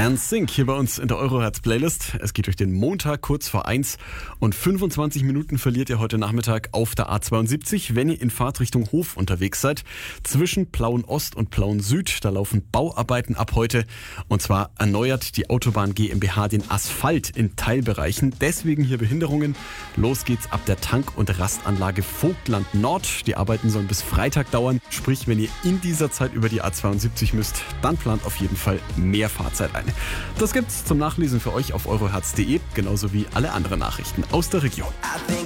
NSYNC hier bei uns in der Eurohertz-Playlist. Es geht durch den Montag kurz vor 1 und 25 Minuten verliert ihr heute Nachmittag auf der A72, wenn ihr in Fahrtrichtung Hof unterwegs seid. Zwischen Plauen Ost und Plauen Süd, da laufen Bauarbeiten ab heute. Und zwar erneuert die Autobahn GmbH den Asphalt in Teilbereichen. Deswegen hier Behinderungen. Los geht's ab der Tank- und Rastanlage Vogtland Nord. Die Arbeiten sollen bis Freitag dauern. Sprich, wenn ihr in dieser Zeit über die A72 müsst, dann plant auf jeden Fall mehr Fahrzeit ein. Das gibt's zum Nachlesen für euch auf eurohertz.de, genauso wie alle anderen Nachrichten aus der Region.